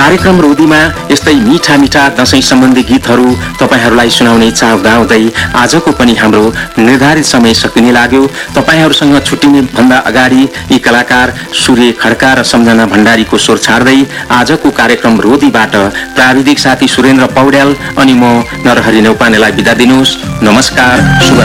कार्यक्रम रोदीमा यस्तै मीठा मीठा दशैं सम्बन्धी गीतहरू तपाईहरूलाई सुनाउने चाह हुँदै आजको पनि हाम्रो निर्धारित समय सकिने लाग्यो। तपाईहरूसँग छुट्टिने भन्दा अगाडि यी कलाकार सूर्य खड्का र सम्झना भण्डारीको स्वर छाड्दै आजको कार्यक्रम रोदीबाट प्राविधिक साथी सुरेन्द्र पौड्याल अनि म नरहरि नेउपानेलाई बिदा दिनुहोस्। नमस्कार, शुभ